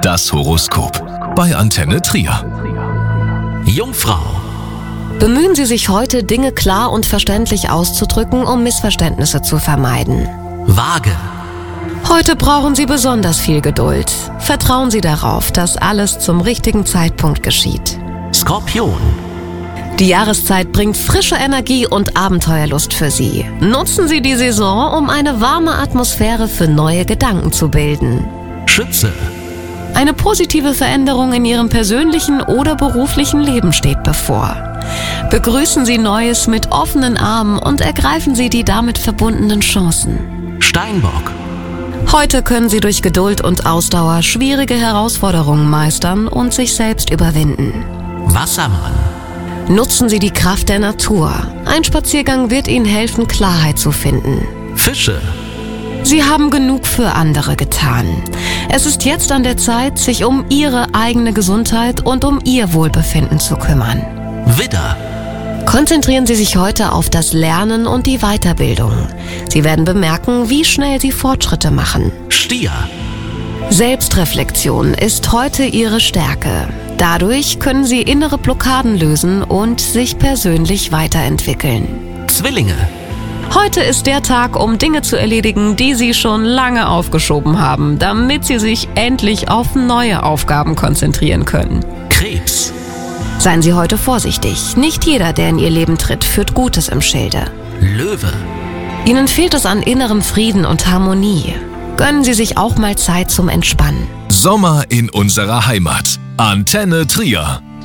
Das Horoskop bei Antenne Trier. Jungfrau. Bemühen Sie sich heute, Dinge klar und verständlich auszudrücken, um Missverständnisse zu vermeiden. Waage. Heute brauchen Sie besonders viel Geduld. Vertrauen Sie darauf, dass alles zum richtigen Zeitpunkt geschieht. Skorpion. Die Jahreszeit bringt frische Energie und Abenteuerlust für Sie. Nutzen Sie die Saison, um eine warme Atmosphäre für neue Gedanken zu bilden. Schütze. Eine positive Veränderung in Ihrem persönlichen oder beruflichen Leben steht bevor. Begrüßen Sie Neues mit offenen Armen und ergreifen Sie die damit verbundenen Chancen. Steinbock. Heute können Sie durch Geduld und Ausdauer schwierige Herausforderungen meistern und sich selbst überwinden. Wassermann. Nutzen Sie die Kraft der Natur. Ein Spaziergang wird Ihnen helfen, Klarheit zu finden. Fische. Sie haben genug für andere getan. Es ist jetzt an der Zeit, sich um Ihre eigene Gesundheit und um Ihr Wohlbefinden zu kümmern. Widder. Konzentrieren Sie sich heute auf das Lernen und die Weiterbildung. Sie werden bemerken, wie schnell Sie Fortschritte machen. Stier. Selbstreflexion ist heute Ihre Stärke. Dadurch können Sie innere Blockaden lösen und sich persönlich weiterentwickeln. Zwillinge. Heute ist der Tag, um Dinge zu erledigen, die Sie schon lange aufgeschoben haben, damit Sie sich endlich auf neue Aufgaben konzentrieren können. Krebs. Seien Sie heute vorsichtig. Nicht jeder, der in Ihr Leben tritt, führt Gutes im Schilde. Löwe. Ihnen fehlt es an innerem Frieden und Harmonie. Gönnen Sie sich auch mal Zeit zum Entspannen. Sommer in unserer Heimat. Antenne Trier.